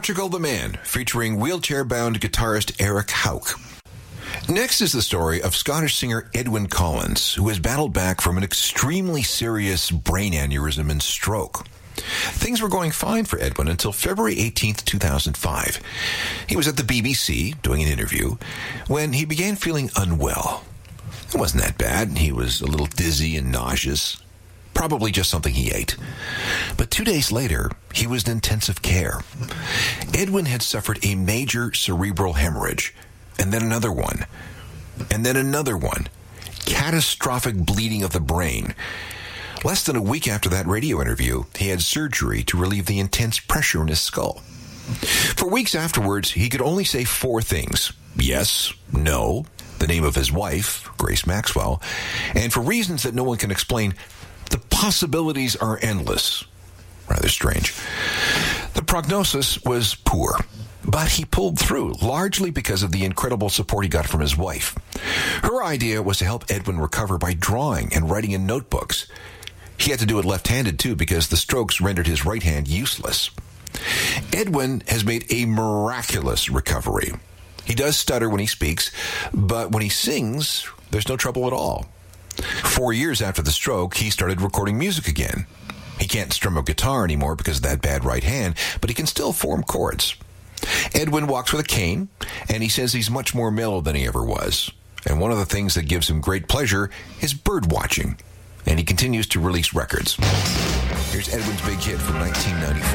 Portugal the Man, featuring wheelchair-bound guitarist Eric Hauck. Next is the story of Scottish singer Edwyn Collins, who has battled back from an extremely serious brain aneurysm and stroke. Things were going fine for Edwyn until February 18th, 2005. He was at the BBC doing an interview when he began feeling unwell. It wasn't that bad. He was a little dizzy and nauseous. Probably just something he ate. But 2 days later, he was in intensive care. Edwyn had suffered a major cerebral hemorrhage, and then another one, and then another one. Catastrophic bleeding of the brain. Less than a week after that radio interview, he had surgery to relieve the intense pressure in his skull. For weeks afterwards, he could only say 4 things. Yes, no, the name of his wife, Grace Maxwell, and for reasons that no one can explain, the possibilities are endless. Rather strange. The prognosis was poor, but he pulled through, largely because of the incredible support he got from his wife. Her idea was to help Edwyn recover by drawing and writing in notebooks. He had to do it left-handed, too, because the strokes rendered his right hand useless. Edwyn has made a miraculous recovery. He does stutter when he speaks, but when he sings, there's no trouble at all. 4 years after the stroke, he started recording music again. He can't strum a guitar anymore because of that bad right hand, but he can still form chords. Edwyn walks with a cane, and he says he's much more mellow than he ever was. And one of the things that gives him great pleasure is bird watching. And he continues to release records. Here's Edwyn's big hit from 1994.